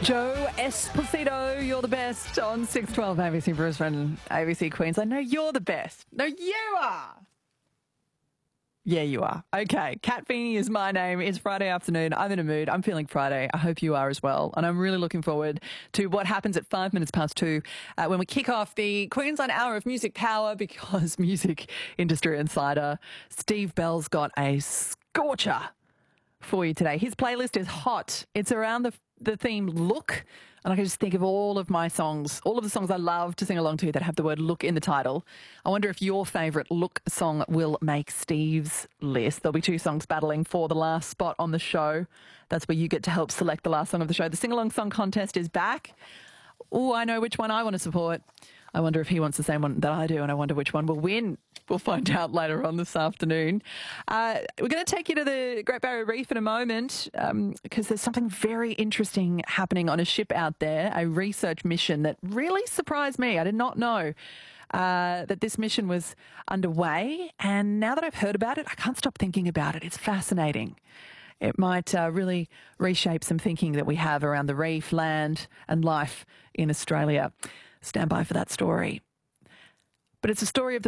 Joe Esposito, you're the best on 612 ABC Brisbane, ABC Queensland. No, you're the best. No, you are. Yeah, you are. Okay, Kat Feeney is my name. It's Friday afternoon. I'm in a mood. I'm feeling Friday. I hope you are as well. And I'm really looking forward to what happens at 5 minutes past 2 when we kick off the Queensland Hour of Music Power, because Music Industry Insider Steve Bell's got a scorcher for you today. His playlist is hot. It's around the theme look, and I can just think of all of my songs, all of the songs I love to sing along to that have the word look in the title. I wonder if your favourite look song will make Steve's list. There'll be 2 songs battling for the last spot on the show. That's where you get to help select the last song of the show. The sing-along song contest is back. Oh, I know which one I want to support. I wonder if he wants the same one that I do, and I wonder which one will win. We'll find out later on this afternoon. We're going to take you to the Great Barrier Reef in a moment because there's something very interesting happening on a ship out there, a research mission that really surprised me. I did not know that this mission was underway, and now that I've heard about it, I can't stop thinking about it. It's fascinating. It might really reshape some thinking that we have around the reef, land and life in Australia. Stand by for that story. But it's a story of the